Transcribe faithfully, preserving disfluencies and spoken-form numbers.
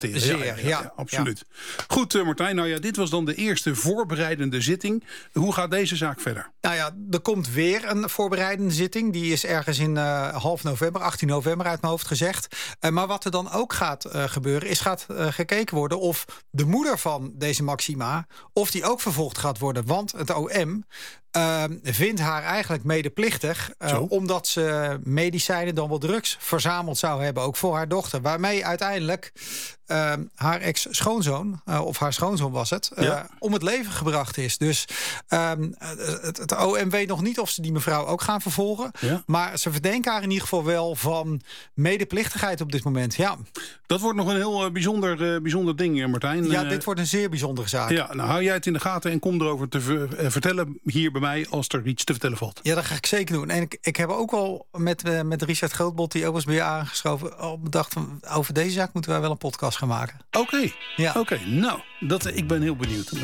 teren. Zeer, ja, ja, ja, ja. ja, absoluut. Goed, uh, Martijn, nou ja, dit was dan de eerste voorbereidende zitting. Hoe gaat deze zaak verder? Nou ja, er komt weer een voorbereidende zitting. Die is ergens in uh, half november, achttien november uit mijn hoofd gezegd. Uh, maar wat er dan ook gaat uh, gebeuren, is gaat uh, gekeken worden of de moeder van deze Maxima, of die ook vervolgd gaat worden. Want het O M Uh, vindt haar eigenlijk medeplichtig, uh, omdat ze medicijnen, dan wel drugs, verzameld zou hebben, ook voor haar dochter. Waarmee uiteindelijk uh, haar ex-schoonzoon, uh, of haar schoonzoon was het, uh, ja. om het leven gebracht is. Dus uh, het, het O M weet nog niet of ze die mevrouw ook gaan vervolgen. Ja. Maar ze verdenken haar in ieder geval wel van medeplichtigheid op dit moment. Ja. Dat wordt nog een heel uh, bijzonder, uh, bijzonder ding, Martijn. Ja, dit wordt een zeer bijzondere zaak. Ja, nou hou jij het in de gaten en kom erover te ver, uh, vertellen hier bij mij als er iets te vertellen valt. Ja, dat ga ik zeker doen. En ik, ik heb ook al met, uh, met Richard Grootbot, die ook was bij je aangeschoven, al bedacht van over deze zaak moeten wij wel een podcast gaan maken. Oké, okay. ja. Oké. Okay. Nou, dat, ik ben heel benieuwd.